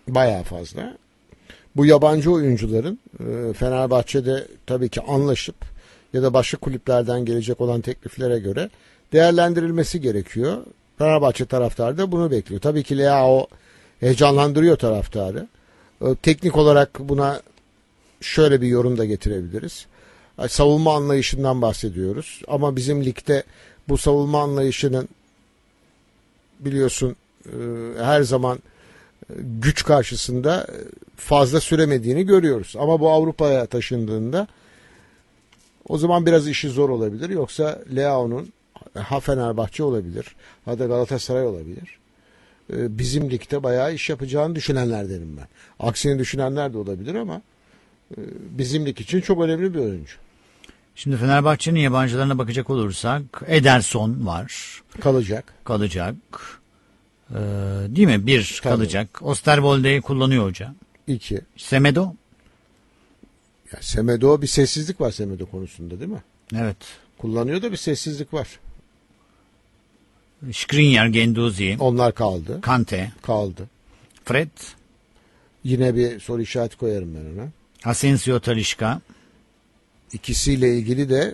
Bayağı fazla. Bu yabancı oyuncuların Fenerbahçe'de tabii ki anlaşıp ya da başka kulüplerden gelecek olan tekliflere göre değerlendirilmesi gerekiyor. Fenerbahçe taraftarı da bunu bekliyor. Tabii ki Leao heyecanlandırıyor taraftarı. Teknik olarak buna şöyle bir yorum da getirebiliriz. Savunma anlayışından bahsediyoruz. Ama bizim ligde bu savunma anlayışının biliyorsun her zaman güç karşısında fazla süremediğini görüyoruz. Ama bu Avrupa'ya taşındığında o zaman biraz işi zor olabilir. Yoksa Leao'nun ha Fenerbahçe olabilir, ha da Galatasaray olabilir. Bizim ligde bayağı iş yapacağını düşünenlerdenim ben. Aksini düşünenler de olabilir ama bizim lig için çok önemli bir oyuncu. Şimdi Fenerbahçe'nin yabancılarına bakacak olursak Ederson var. Kalacak. Değil mi? Bir Tabii. kalacak. Osterwolde'yi kullanıyor hoca. 2. Semedo. Ya Semedo, bir sessizlik var Semedo konusunda değil mi? Evet. Kullanıyor da bir sessizlik var. Skriniar, Guendouzi. Onlar kaldı. Kante. Kaldı. Fred. Yine bir soru işareti koyarım ben ona. Asensio, Talisca. İkisiyle ilgili de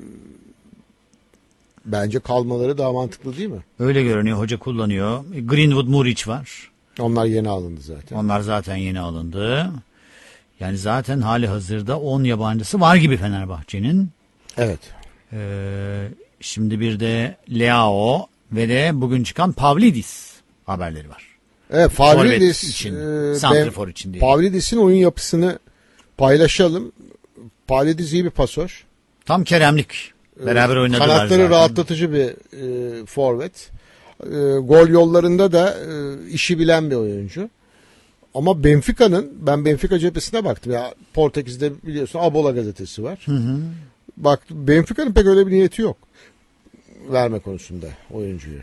bence kalmaları daha mantıklı değil mi? Öyle görünüyor. Hoca kullanıyor. Greenwood, Muric var. Onlar yeni alındı zaten. Onlar zaten yeni alındı. Yani zaten hali hazırda 10 yabancısı var gibi Fenerbahçe'nin. Evet. Şimdi bir de Leao ve de bugün çıkan Pavlidis haberleri var. Evet, Pavlidis için, santrafor için diye. Pavlidis'in oyun yapısını paylaşalım. Pavlidis iyi bir pasör. Tam Keremlik. Beraber oynadılar Kanatları zaten. rahatlatıcı bir forvet. Gol yollarında da işi bilen bir oyuncu. Ama ben Benfica cephesine baktım. Ya Portekiz'de biliyorsun Abola gazetesi var. Hı. Bak, Benfica'nın pek öyle bir niyeti yok. Verme konusunda oyuncuyu.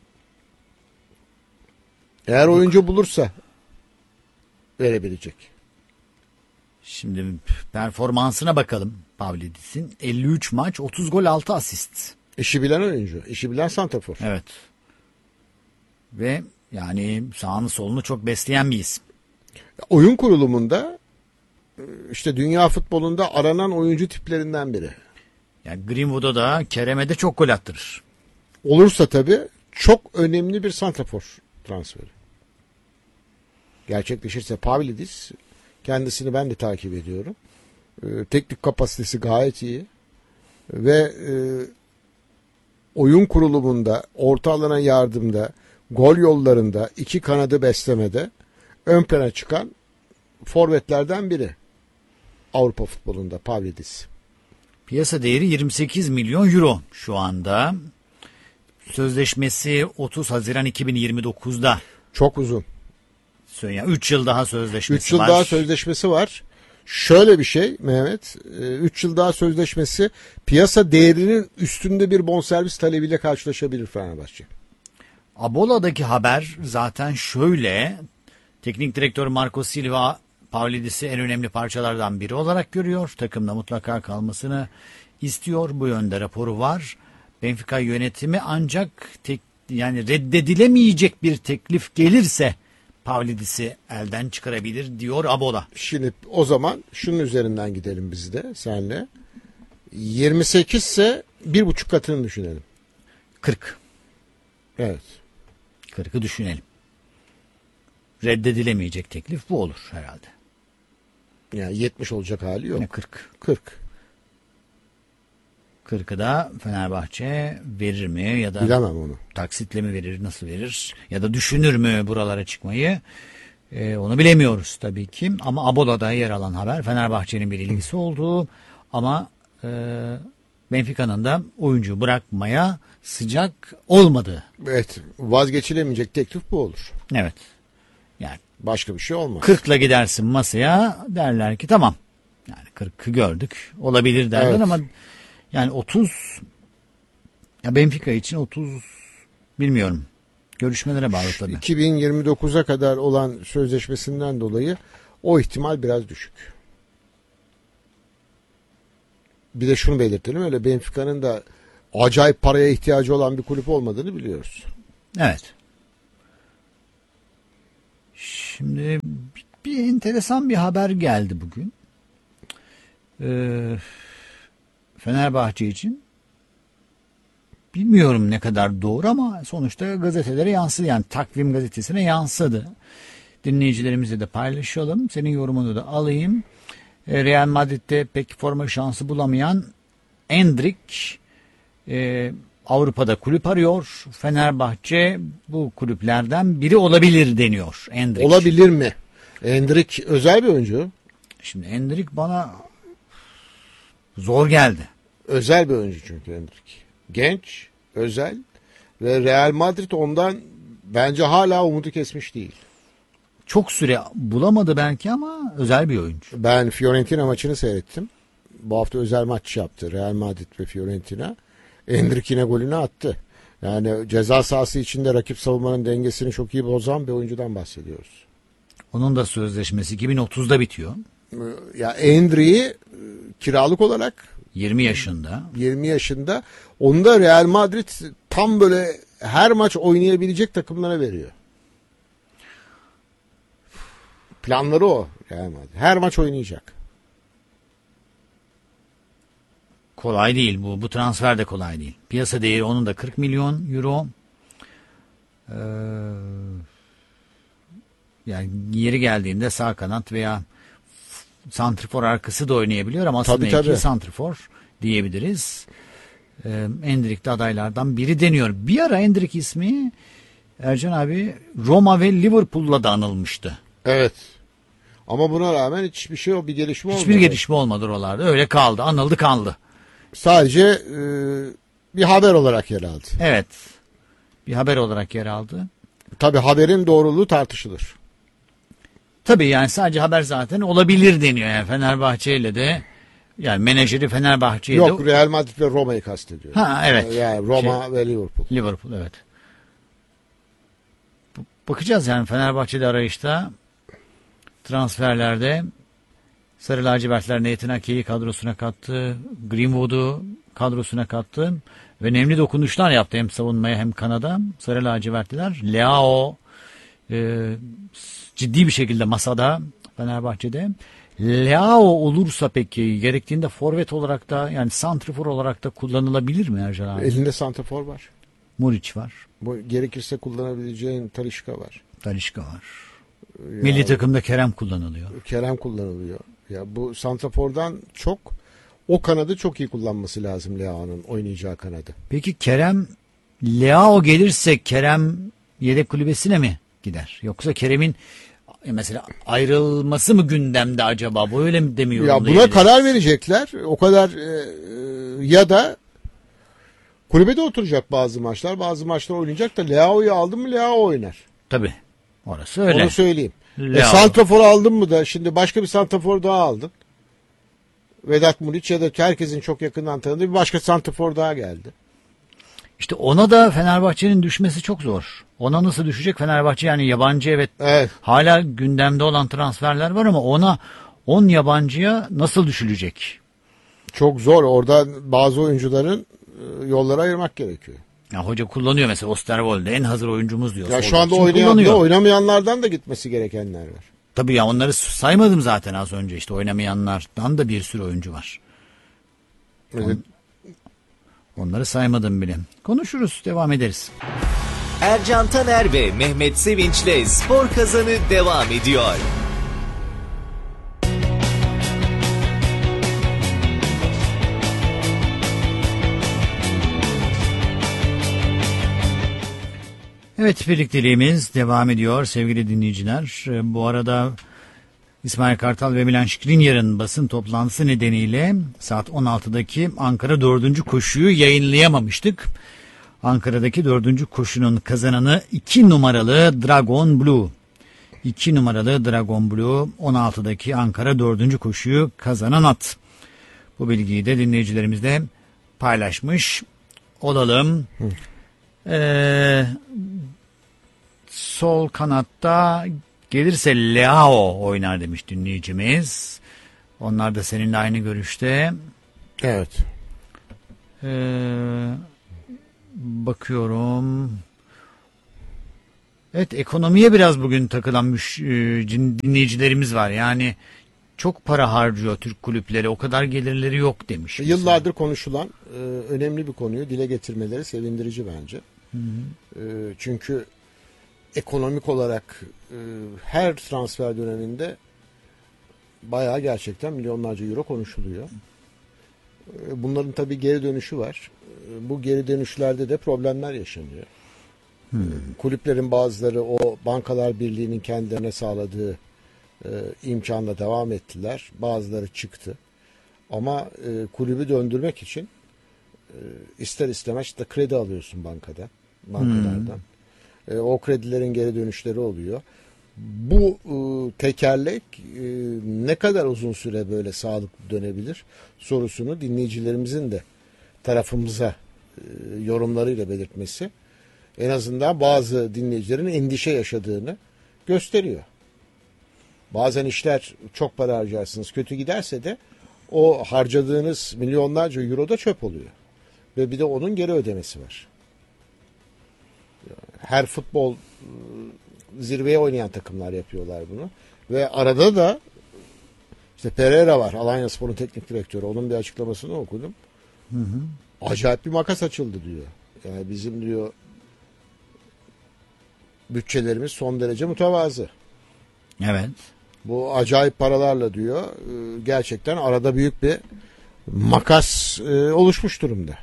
Eğer oyuncu bulursa verebilecek. Şimdi performansına bakalım Pavlidis'in. 53 maç, 30 gol, 6 asist. İşi bilen oyuncu. İşi bilen santrafor. Evet. Ve yani sağını solunu çok besleyen bir isim. Oyun kurulumunda işte dünya futbolunda aranan oyuncu tiplerinden biri. Yani Greenwood'a da Kerem'e de çok gol attırır. Olursa tabii çok önemli bir santrafor transferi. Gerçekleşirse Pavlidis, kendisini ben de takip ediyorum. Teknik kapasitesi gayet iyi. Ve oyun kurulumunda, orta alana yardımda, gol yollarında, iki kanadı beslemede ön plana çıkan forvetlerden biri. Avrupa futbolunda Pavlidis. Piyasa değeri 28 milyon euro şu anda. Sözleşmesi 30 Haziran 2029'da. Çok uzun. 3 yıl daha sözleşmesi 3 yıl var. daha sözleşmesi var. Şöyle bir şey Mehmet, 3 yıl daha sözleşmesi, piyasa değerinin üstünde bir bonservis talebiyle karşılaşabilir Fenerbahçe. Abola'daki haber zaten şöyle. Teknik direktör Marco Silva Pavlidis'i en önemli parçalardan biri olarak görüyor. Takımda mutlaka kalmasını istiyor. Bu yönde raporu var. Benfica yönetimi ancak yani reddedilemeyecek bir teklif gelirse Pavlidis'i elden çıkarabilir diyor Abola. Şimdi o zaman şunun üzerinden gidelim biz de senle. 28 ise 1,5 katını düşünelim. 40. Evet. 40'ı düşünelim. Reddedilemeyecek teklif bu olur herhalde. Yani 70 olacak hali yok. Ne 40. 40. 40'ı da Fenerbahçe verir mi ya da bilemem onu. Taksitle mi verir, nasıl verir ya da düşünür mü buralara çıkmayı, onu bilemiyoruz tabii ki. Ama Abola'da yer alan haber Fenerbahçe'nin bir ilgisi olduğu ama Benfica'nın da oyuncu bırakmaya sıcak olmadığı. Evet, vazgeçilemeyecek teklif bu olur. Evet. Yani başka bir şey olmaz. 40'la gidersin masaya, derler ki tamam. Yani 40'ı gördük. Olabilir derler, evet. Ama yani 30, ya Benfica için 30 bilmiyorum. Görüşmelere bağlı tabii. 2029'a kadar olan sözleşmesinden dolayı o ihtimal biraz düşük. Bir de şunu belirtelim, öyle Benfica'nın da acayip paraya ihtiyacı olan bir kulüp olmadığını biliyoruz. Evet. Şimdi bir enteresan bir haber geldi bugün. Fenerbahçe için. Bilmiyorum ne kadar doğru ama sonuçta gazetelere yansıdı. Yani Takvim gazetesine yansıdı. Dinleyicilerimizle de paylaşalım. Senin yorumunu da alayım. Real Madrid'de pek forma şansı bulamayan Endrick Avrupa'da kulüp arıyor. Fenerbahçe bu kulüplerden biri olabilir deniyor. Endrick. Olabilir mi? Endrick özel bir oyuncu. Şimdi Endrick bana zor geldi. Özel bir oyuncu çünkü Endrick. Genç, özel ve Real Madrid ondan bence hala umudu kesmiş değil. Çok süre bulamadı belki ama özel bir oyuncu. Ben Fiorentina maçını seyrettim. Bu hafta özel maç yaptı Real Madrid ve Fiorentina. Endrick yine golünü attı. Yani ceza sahası içinde rakip savunmanın dengesini çok iyi bozan bir oyuncudan bahsediyoruz. Onun da sözleşmesi 2030'da bitiyor. Ya Endrick'i kiralık olarak 20 yaşında. 20 yaşında. Onu da Real Madrid tam böyle her maç oynayabilecek takımlara veriyor. Planları o Real Madrid. Her maç oynayacak. Kolay değil bu. Bu transfer de kolay değil. Piyasa değeri onun da 40 milyon euro. Yani yeri geldiğinde sağ kanat veya santrifor arkası da oynayabiliyor ama aslında Tabii. santrifor diyebiliriz. Endrick de adaylardan biri deniyor. Bir ara Endrick ismi Ercan abi Roma ve Liverpool'la da anılmıştı. Evet. Ama buna rağmen hiçbir şey bir gelişme olmadı. Hiçbir gelişme olmadı oralarda. Öyle kaldı. Anıldı kaldı. Sadece bir haber olarak yer aldı. Evet. Bir haber olarak yer aldı. Tabii haberin doğruluğu tartışılır. Tabii yani sadece haber zaten olabilir deniyor. Yani Fenerbahçe ile de yani menajeri Fenerbahçe'ye de... Yok, Real Madrid ve Roma'yı kastediyor. Ha evet. Yani Roma ve Liverpool. Liverpool evet. Bakacağız yani Fenerbahçe'de arayışta transferlerde Sarı lacivertler Nathan Ake'yi kadrosuna kattı. Greenwood'u kadrosuna kattı. Ve önemli dokunuşlar yaptı hem savunmaya hem kanada. Sarı lacivertliler. Leao ciddi bir şekilde masada Fenerbahçe'de. Leao olursa peki gerektiğinde forvet olarak da yani santrifor olarak da kullanılabilir mi Ercan abi? Elinde santrafor var. Muriç var. Bu gerekirse kullanabileceğin Talisca var. Talisca var. Yani, Milli takımda Kerem kullanılıyor. Kerem kullanılıyor. Ya bu santrafordan çok o kanadı çok iyi kullanması lazım Leao'nun oynayacağı kanadı. Peki Kerem Leao gelirse Kerem yedek kulübesine mi gider? Yoksa Kerem'in mesela ayrılması mı gündemde acaba? Böyle mi demiyorum? Ya buna karar verecekler. O kadar ya da kulübede oturacak bazı maçlar. Bazı maçlar oynayacak da Leao'yu aldın mı Leao oynar. Tabii. Orası öyle. Onu söyleyeyim. Leao. Santrafor aldın mı da şimdi başka bir santrafor daha aldın. Vedat Muriç ya da herkesin çok yakından tanıdığı bir başka santrafor daha geldi. İşte ona da Fenerbahçe'nin düşmesi çok zor. Ona nasıl düşecek Fenerbahçe? Yani yabancı evet. Hala gündemde olan transferler var ama ona 10 yabancıya nasıl düşülecek? Çok zor. Orada bazı oyuncuların yollara ayırmak gerekiyor. Ya hoca kullanıyor mesela Osterwolde en hazır oyuncumuz diyor. Ya şu anda oynamayanlardan da gitmesi gerekenler var. Tabii ya onları saymadım zaten az önce işte oynamayanlardan da bir sürü oyuncu var. Evet. Onları saymadım bile. Konuşuruz, devam ederiz. Ercan Taner ve Mehmet Sevinç'le Spor Kazanı devam ediyor. Evet, birlikteliğimiz devam ediyor sevgili dinleyiciler. Bu arada İsmail Kartal ve Milan Skriniar'ın basın toplantısı nedeniyle saat 16'daki Ankara 4. koşuyu yayınlayamamıştık. Ankara'daki 4. koşunun kazananı 2 numaralı Dragon Blue. 2 numaralı Dragon Blue 16'daki Ankara 4. koşuyu kazanan at. Bu bilgiyi de dinleyicilerimizle paylaşmış olalım. Sol kanatta gelirse Leao oynar demiş dinleyicimiz. Onlar da seninle aynı görüşte. Evet. Bakıyorum. Evet, ekonomiye biraz bugün takılan dinleyicilerimiz var. Yani çok para harcıyor Türk kulüpleri, o kadar gelirleri yok demiş. mesela. Yıllardır konuşulan önemli bir konuyu dile getirmeleri sevindirici bence. Çünkü ekonomik olarak her transfer döneminde bayağı gerçekten milyonlarca euro konuşuluyor. Bunların tabii geri dönüşü var. Bu geri dönüşlerde de problemler yaşanıyor. Kulüplerin bazıları o Bankalar Birliği'nin kendilerine sağladığı imkanla devam ettiler. Bazıları çıktı. Ama kulübü döndürmek için ister istemez işte kredi alıyorsun bankalardan. O kredilerin geri dönüşleri oluyor. Bu tekerlek ne kadar uzun süre böyle sağlıklı dönebilir sorusunu dinleyicilerimizin de tarafımıza yorumlarıyla belirtmesi en azından bazı dinleyicilerin endişe yaşadığını gösteriyor. Bazen işler çok para harcarsınız, kötü giderse de o harcadığınız milyonlarca euro da çöp oluyor. Ve bir de onun geri ödemesi var. Her futbol zirveye oynayan takımlar yapıyorlar bunu. Ve arada da işte Pereira var, Alanyaspor'un teknik direktörü. Onun bir açıklamasını okudum. Acayip bir makas açıldı diyor. Yani bizim diyor bütçelerimiz son derece mütevazı. Evet. Bu acayip paralarla diyor gerçekten arada büyük bir makas oluşmuş durumda.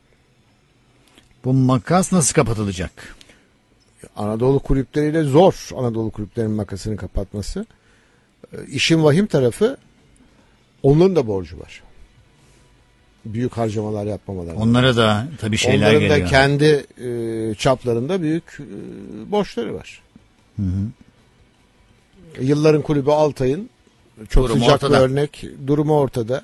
Bu makas nasıl kapatılacak? Anadolu kulüpleriyle zor Anadolu kulüplerinin makasını kapatması. İşin vahim tarafı onların da borcu var. Büyük harcamalar yapmamaları. Onlara da tabii şeyler onların geliyor. da kendi çaplarında büyük borçları var. Yılların kulübü Altay'ın çok Durumu sıcak ortada. bir örnek. Durumu ortada.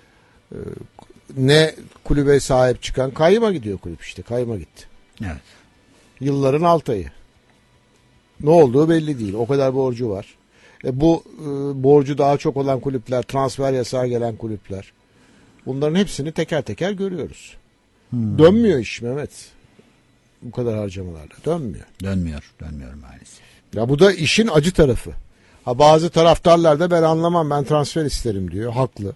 Ne kulübe sahip çıkan kayyıma gidiyor kulüp işte. Kayyıma gitti. Evet. Yılların Altay'ı. Ne olduğu belli değil. O kadar borcu var. Bu borcu daha çok olan kulüpler, transfer yasağı gelen kulüpler. Bunların hepsini teker teker görüyoruz. Dönmüyor iş Mehmet. Bu kadar harcamalarla. Dönmüyor. Dönmüyor maalesef. Ya bu da işin acı tarafı. Ha bazı taraftarlar da ben anlamam, ben transfer isterim diyor. Haklı.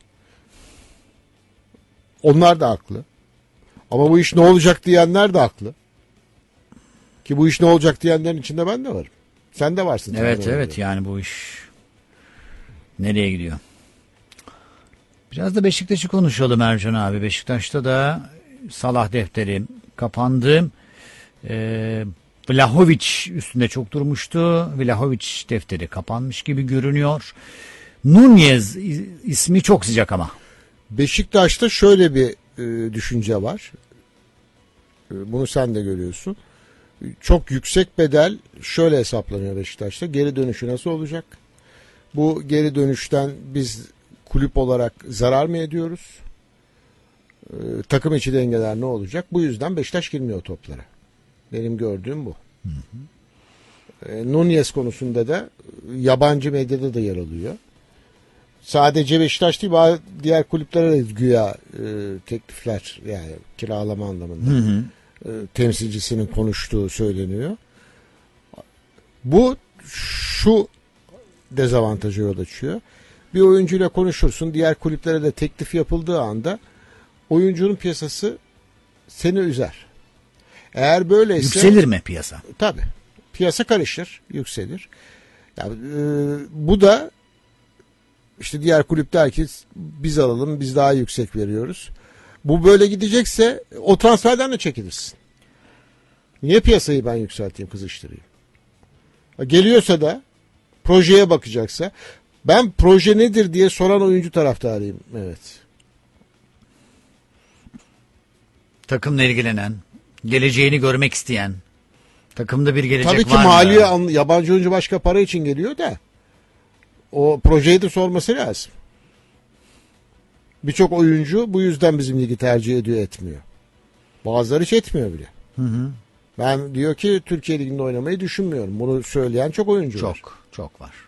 Onlar da haklı. Ama bu iş ne olacak diyenler de haklı. Ki bu iş ne olacak diyenlerin içinde ben de varım. Sen de varsın. Evet yani bu iş nereye gidiyor? Biraz da Beşiktaş'ı konuşalım Ercan abi. Beşiktaş'ta da Salah defteri kapandı. Vlahovic üstünde çok durmuştu. Vlahovic defteri kapanmış gibi görünüyor. Nunez ismi çok sıcak ama. Beşiktaş'ta şöyle bir düşünce var. Bunu sen de görüyorsun. Çok yüksek bedel şöyle hesaplanıyor Beşiktaş'ta. Geri dönüşü nasıl olacak? Bu geri dönüşten biz kulüp olarak zarar mı ediyoruz? Takım içi dengeler ne olacak? Bu yüzden Beşiktaş girmiyor toplara. Benim gördüğüm bu. Nunez konusunda da yabancı medyada da yer alıyor. Sadece Beşiktaş değil, diğer kulüplere de güya teklifler, yani kiralama anlamında temsilcisinin konuştuğu söyleniyor. Bu şu dezavantaja yol açıyor. Bir oyuncuyla konuşursun, diğer kulüplere de teklif yapıldığı anda oyuncunun piyasası seni üzer. Eğer böyleyse Yükselir mi piyasa? Tabii. Piyasa karışır, yükselir. Yani, bu da işte diğer kulüp der ki biz alalım, biz daha yüksek veriyoruz. Bu böyle gidecekse o transferden de çekilirsin. Niye piyasayı ben yükselteyim, kızıştırayım? Geliyorsa da projeye bakacaksa, ben proje nedir diye soran oyuncu taraftarıyım. Evet. Takımla ilgilenen, geleceğini görmek isteyen, takımda bir gelecek var Tabii mı? ki maliye, yabancı oyuncu başka para için geliyor da o projeyi de sorması lazım. Birçok oyuncu bu yüzden bizim ligi tercih ediyor, etmiyor. Bazıları hiç etmiyor bile. Ben diyor ki Türkiye Ligi'nde oynamayı düşünmüyorum. Bunu söyleyen çok oyuncu var. Çok var.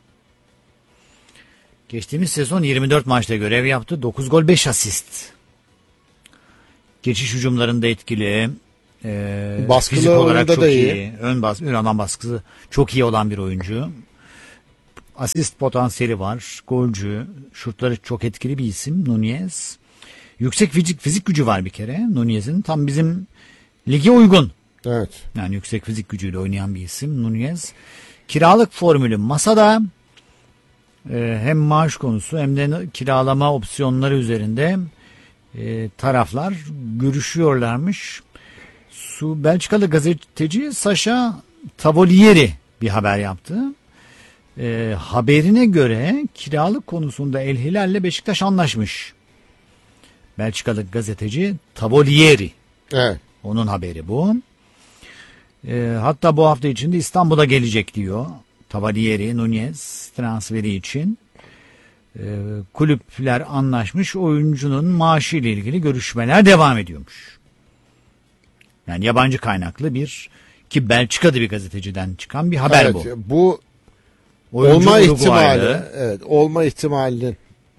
Geçtiğimiz sezon 24 maçta görev yaptı. 9 gol 5 asist. Geçiş hücumlarında etkili. Baskılı fizik olarak oyunda çok da iyi. iyi. Ön alan baskısı çok iyi olan bir oyuncu. Asist potansiyeli var. Golcü. Şutları çok etkili bir isim Nunez. Yüksek fizik gücü var bir kere Nunez'in. Tam bizim lige uygun. Evet. Yani yüksek fizik gücüyle oynayan bir isim Nunez. Kiralık formülü masada. Hem maaş konusu hem de kiralama opsiyonları üzerinde taraflar görüşüyorlarmış. Belçikalı gazeteci Sacha Tavolieri bir haber yaptı. Haberine göre kiralık konusunda El Hilal'le Beşiktaş anlaşmış. Belçikalı gazeteci Tavolieri. Evet. Onun haberi bu. Hatta bu hafta içinde İstanbul'a gelecek diyor. Tavolieri, Nunez transferi için. Kulüpler anlaşmış, oyuncunun maaşı ile ilgili görüşmeler devam ediyormuş. Yani yabancı kaynaklı ki Belçika'da bir gazeteciden çıkan bir haber Evet, bu. Bu Oyuncu olma Uruguaylı. olma ihtimalinin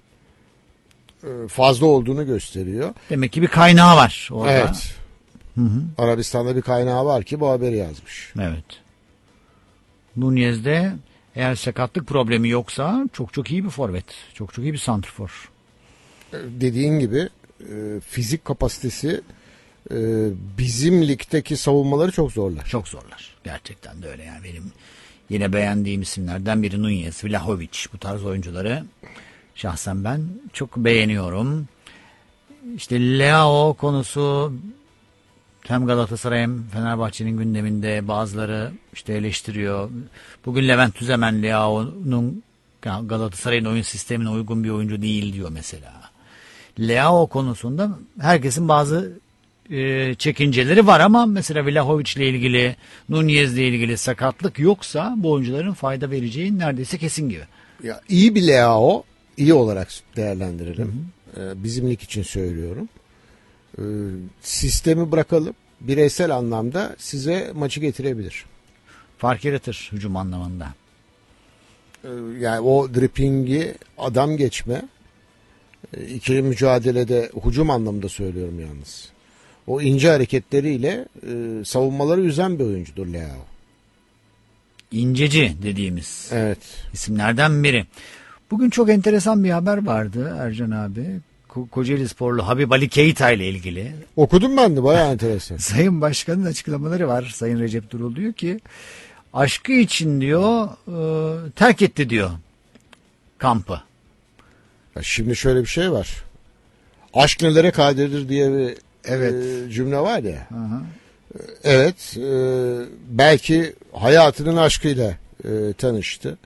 fazla olduğunu gösteriyor. Demek ki bir kaynağı var orada. Evet. Arabistan'da bir kaynağı var ki bu haberi yazmış. Evet. Nunez'de eğer sakatlık problemi yoksa çok iyi bir forvet. Çok iyi bir santrfor. Dediğin gibi fizik kapasitesi bizim ligdeki savunmaları çok zorlar. Çok zorlar. Gerçekten de öyle yani. Benim yine beğendiğim isimlerden biri Nunez, Vlahovic, bu tarz oyuncuları şahsen ben çok beğeniyorum. İşte Leao konusu hem Galatasaray hem Fenerbahçe'nin gündeminde, bazıları işte eleştiriyor. Bugün Levent Tüzemen Leao'nun Galatasaray'ın oyun sistemine uygun bir oyuncu değil diyor mesela. Leao konusunda herkesin bazı çekinceleri var ama mesela Vlahovic ile ilgili, Nunez ile ilgili sakatlık yoksa bu oyuncuların fayda vereceği neredeyse kesin gibi. Ya iyi bir Leao, iyi olarak değerlendiririm. Bizim lig için söylüyorum. Sistemi bırakalım. Bireysel anlamda size maçı getirebilir. Fark yaratır hücum anlamında. Yani o drippingi, adam geçme, ikili mücadelede hücum anlamında söylüyorum yalnız. O ince hareketleriyle savunmaları üzen bir oyuncudur Leao. İnceci dediğimiz Evet. isimlerden biri. Bugün çok enteresan bir haber vardı Ercan abi. Kocaeli Sporlu Habib Ali Keita ile ilgili. Okudum ben de, bayağı enteresan. Sayın Başkan'ın açıklamaları var. Sayın Recep Durul diyor ki aşkı için diyor terk etti diyor kampı. Ya şimdi şöyle bir şey var. Aşk nelere kadirdir diye bir cümle var ya. Aha. Evet. Belki hayatının aşkıyla tanıştı.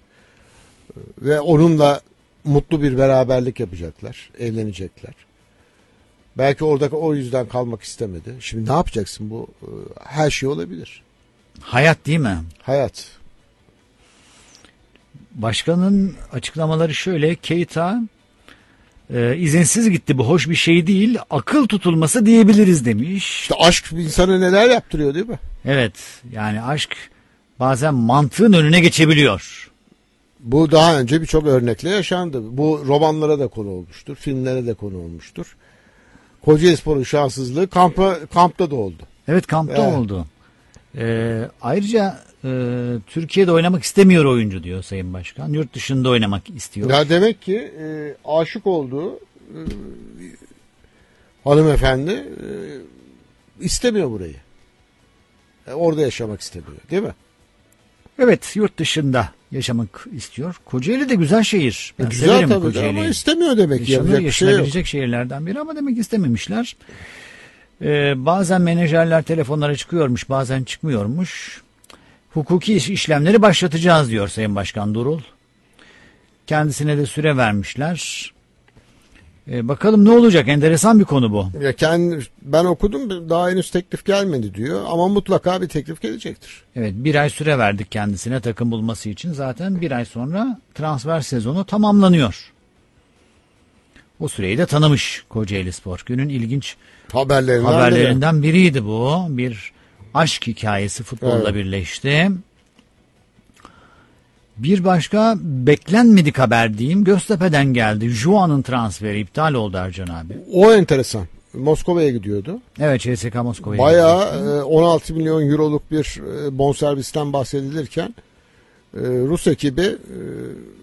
Ve onunla mutlu bir beraberlik yapacaklar. Evlenecekler. Belki orada o yüzden kalmak istemedi. Şimdi ne yapacaksın bu? Her şey olabilir. Hayat değil mi? Hayat. Başkanın açıklamaları şöyle: Keita izinsiz gitti, bu hoş bir şey değil, akıl tutulması diyebiliriz demiş. İşte aşk insana neler yaptırıyor değil mi? Evet, yani aşk bazen mantığın önüne geçebiliyor. Bu daha önce birçok örnekle yaşandı. Bu romanlara da konu olmuştur. Filmlere de konu olmuştur. Kocaelispor'un şanssızlığı kampta da oldu. Evet, kampta Evet. oldu. Ayrıca Türkiye'de oynamak istemiyor oyuncu diyor Sayın Başkan. Yurt dışında oynamak istiyor. Ya demek ki aşık olduğu hanımefendi istemiyor burayı. Orada yaşamak istemiyor, değil mi? Evet, yurt dışında yaşamak istiyor. Kocaeli de güzel şehir. Ben Güzel severim tabii de Kocaeli'yi. ama istemiyor demek ki. Yapacak bir şey yok. Yaşanabilecek şehirlerden biri ama demek istememişler. Bazen menajerler telefonlara çıkıyormuş, bazen çıkmıyormuş. Hukuki işlemleri başlatacağız diyor Sayın Başkan Durul. Kendisine de süre vermişler. Bakalım ne olacak? Enteresan bir konu bu. Ya ben okudum, daha henüz teklif gelmedi diyor ama mutlaka bir teklif gelecektir. Evet, bir ay süre verdik kendisine takım bulması için. Zaten bir ay sonra transfer sezonu tamamlanıyor. O süreyi de tanımış Kocaelispor. Günün ilginç haberlerinden biriydi bu. Bir aşk hikayesi futbolla birleşti. Bir başka beklenmedik haber diyeyim. Göztepe'den geldi. Juan'ın transferi iptal oldu Ercan abi. O enteresan. Moskova'ya gidiyordu. Evet, CSKA Moskova'ya. Bayağı 16 milyon euroluk bir bonservisten bahsedilirken Rus ekibi